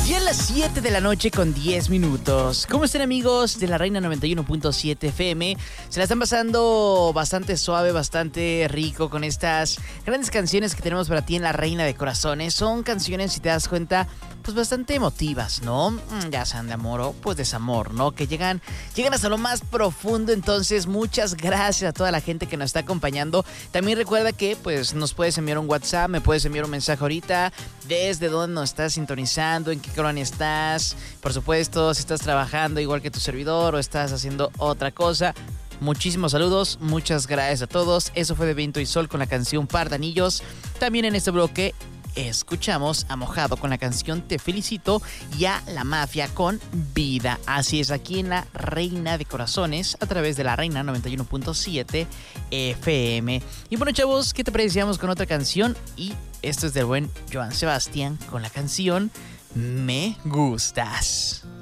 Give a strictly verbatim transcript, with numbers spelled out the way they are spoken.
Ya a las siete de la noche con diez minutos. ¿Cómo están, amigos de la Reina noventa y uno punto siete F M? Se la están pasando bastante suave, bastante rico con estas grandes canciones que tenemos para ti en la Reina de Corazones. Son canciones, si te das cuenta, pues bastante emotivas, ¿no? Ya sean de amor o pues desamor, ¿no? Que llegan, llegan hasta lo más profundo. Entonces, muchas gracias a toda la gente que nos está acompañando. También recuerda que pues nos puedes enviar un WhatsApp, me puedes enviar un mensaje ahorita, desde dónde nos estás sintonizando, en qué colonia estás. Por supuesto, si estás trabajando igual que tu servidor o estás haciendo otra cosa. Muchísimos saludos, muchas gracias a todos. Eso fue de Viento y Sol con la canción Par de Anillos. También en este bloque escuchamos a Mojado con la canción Te Felicito y a La Mafia con Vida. Así es, aquí en la Reina de Corazones a través de la Reina noventa y uno punto siete F M. Y bueno, chavos, ¿qué te parecíamos con otra canción? Y esto es del buen Joan Sebastián con la canción Me Gustas.